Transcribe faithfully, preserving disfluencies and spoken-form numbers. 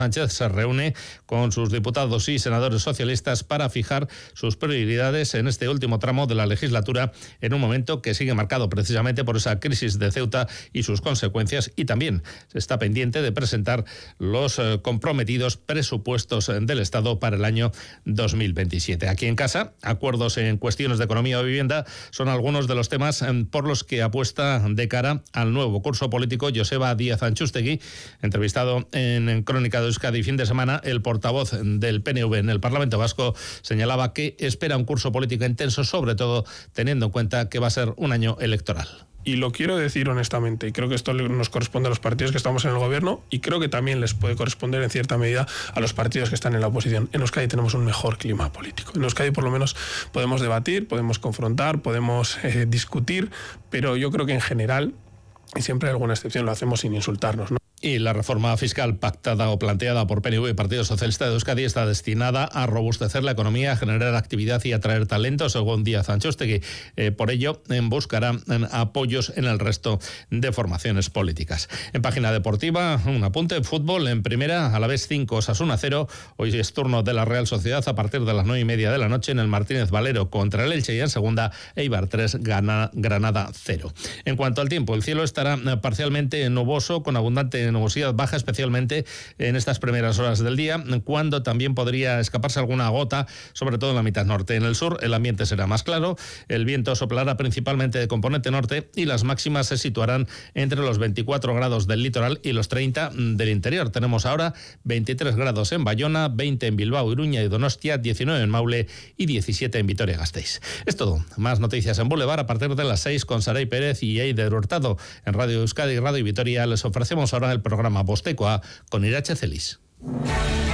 Sánchez se reúne con sus diputados y senadores socialistas para fijar sus prioridades en este último tramo de la legislatura, en un momento que sigue marcado precisamente por esa crisis de Ceuta y sus consecuencias, y también se está pendiente de presentar los eh, comprometidos presupuestos del Estado para el año dos mil veintisiete. Aquí en casa, acuerdos en cuestiones de economía o vivienda son algunos de los temas eh, por los que apuesta de cara al nuevo curso político Joseba Díaz Antxustegi. Entrevistado en, en Crónica de Euskadi fin de semana, el portavoz del P N V en el Parlamento Vasco señalaba que espera un curso político intenso, sobre todo teniendo en cuenta que va a ser un año electoral. Y lo quiero decir honestamente, y creo que esto nos corresponde a los partidos que estamos en el gobierno, y creo que también les puede corresponder en cierta medida a los partidos que están en la oposición. En Euskadi tenemos un mejor clima político. En Euskadi por lo menos podemos debatir, podemos confrontar, podemos eh, discutir, pero yo creo que en general, y siempre hay alguna excepción, lo hacemos sin insultarnos, ¿no? Y la reforma fiscal pactada o planteada por P N V y Partido Socialista de Euskadi está destinada a robustecer la economía, a generar actividad y atraer talento, según Díaz Antxustegi. Eh, por ello, eh, buscará eh, apoyos en el resto de formaciones políticas. En página deportiva, un apunte en fútbol. En primera, Alavés cinco, Osasuna cero. Hoy es turno de la Real Sociedad a partir de las nueve y media de la noche en el Martínez Valero contra el Elche, y en segunda, Eibar tres, Gana, Granada cero. En cuanto al tiempo, el cielo estará eh, parcialmente nuboso, con abundante nubosidad baja, especialmente en estas primeras horas del día, cuando también podría escaparse alguna gota, sobre todo en la mitad norte. En el sur el ambiente será más claro, el viento soplará principalmente de componente norte y las máximas se situarán entre los veinticuatro grados del litoral y los treinta del interior. Tenemos ahora veintitrés grados en Bayona, veinte en Bilbao, Iruña y Donostia, diecinueve en Maule y diecisiete en Vitoria-Gasteiz. Es todo. Más noticias en Boulevard a partir de las seis con Saray Pérez y Eider Hurtado. En Radio Euskadi y Radio Vitoria les ofrecemos ahora el programa Bostekoa con Irache Celis.